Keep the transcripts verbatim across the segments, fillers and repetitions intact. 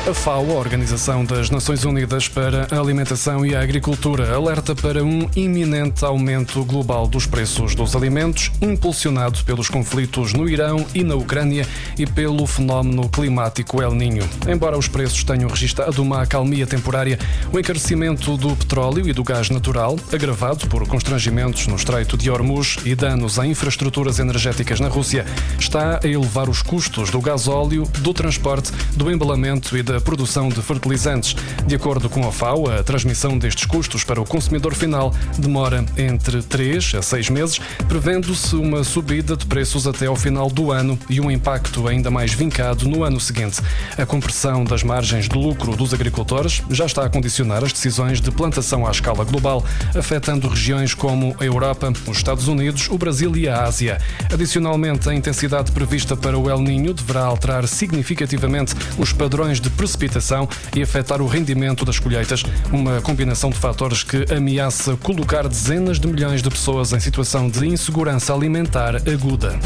A FAO, a Organização das Nações Unidas para a Alimentação e a Agricultura, alerta para um iminente aumento global dos preços dos alimentos, impulsionado pelos conflitos no Irão e na Ucrânia e pelo fenómeno climático El Niño. Embora os preços tenham registrado uma acalmia temporária, o encarecimento do petróleo e do gás natural, agravado por constrangimentos no Estreito de Hormuz e danos a infraestruturas energéticas na Rússia, está a elevar os custos do gasóleo, do transporte, do embalamento e da produção de fertilizantes. De acordo com a FAO, a transmissão destes custos para o consumidor final demora entre três a seis meses, prevendo-se uma subida de preços até ao final do ano e um impacto ainda mais vincado no ano seguinte. A compressão das margens de lucro dos agricultores já está a condicionar as decisões de plantação à escala global, afetando regiões como a Europa, os Estados Unidos, o Brasil e a Ásia. Adicionalmente, a intensidade prevista para o El Niño deverá alterar significativamente os padrões de precipitação e afetar o rendimento das colheitas, uma combinação de fatores que ameaça colocar dezenas de milhões de pessoas em situação de insegurança alimentar aguda.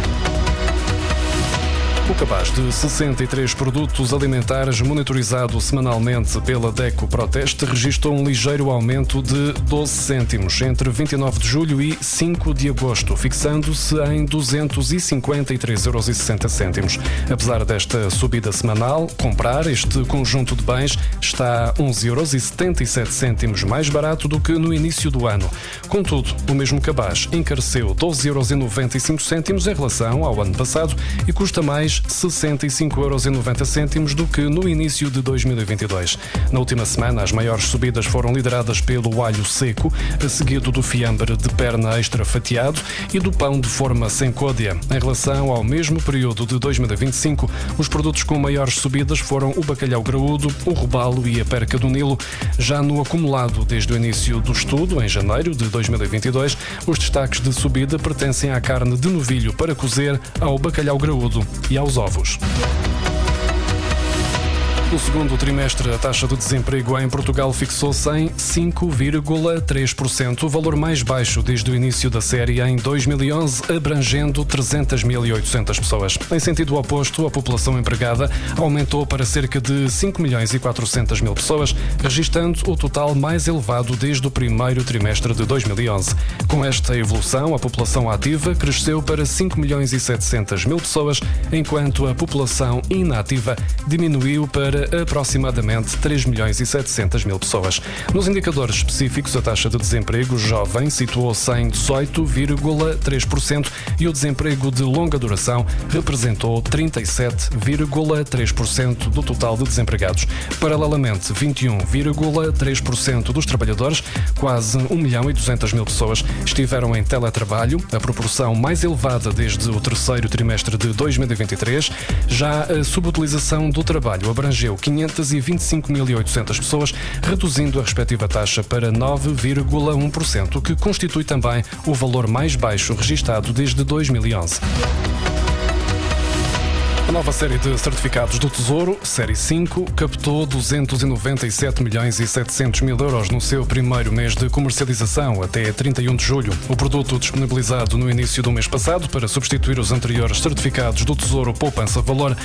O cabaz de sessenta e três produtos alimentares monitorizado semanalmente pela DECO Proteste registrou um ligeiro aumento de doze cêntimos entre vinte e nove de julho e cinco de agosto, fixando-se em duzentos e cinquenta e três euros e sessenta cêntimos. Apesar desta subida semanal, comprar este conjunto de bens está onze euros e setenta e sete cêntimos mais barato do que no início do ano. Contudo, o mesmo cabaz encareceu doze euros e noventa e cinco cêntimos em relação ao ano passado e custa mais sessenta e cinco euros e noventa cêntimos do que no início de dois mil e vinte e dois. Na última semana, as maiores subidas foram lideradas pelo alho seco, seguido do fiambre de perna extra fatiado e do pão de forma sem côdea. Em relação ao mesmo período de dois mil e vinte e cinco, os produtos com maiores subidas foram o bacalhau graúdo, o robalo e a perca do Nilo. Já no acumulado desde o início do estudo, em janeiro de dois mil e vinte e dois, os destaques de subida pertencem à carne de novilho para cozer, ao bacalhau graúdo e aos ovos. No segundo trimestre, a taxa de desemprego em Portugal fixou-se em cinco vírgula três por cento, o valor mais baixo desde o início da série em dois mil e onze, abrangendo trezentas mil e oitocentas pessoas. Em sentido oposto, a população empregada aumentou para cerca de cinco milhões e quatrocentas mil pessoas, registrando o total mais elevado desde o primeiro trimestre de dois mil e onze. Com esta evolução, a população ativa cresceu para cinco milhões e setecentas mil pessoas, enquanto a população inativa diminuiu para aproximadamente três milhões e setecentas mil pessoas. Nos indicadores específicos, a taxa de desemprego jovem situou-se em dezoito vírgula três por cento e o desemprego de longa duração representou trinta e sete vírgula três por cento do total de desempregados. Paralelamente, vinte e um vírgula três por cento dos trabalhadores, quase um milhão e duzentas mil pessoas, estiveram em teletrabalho, a proporção mais elevada desde o terceiro trimestre de dois mil e vinte e três. Já a subutilização do trabalho abrangeu quinhentas e vinte e cinco mil e oitocentas pessoas, reduzindo a respectiva taxa para nove vírgula um por cento, o que constitui também o valor mais baixo registado desde dois mil e onze. A nova série de certificados do Tesouro, Série cinco, captou duzentos e noventa e sete milhões e setecentos mil euros no seu primeiro mês de comercialização, até trinta e um de julho. O produto, disponibilizado no início do mês passado para substituir os anteriores certificados do Tesouro Poupança Valor,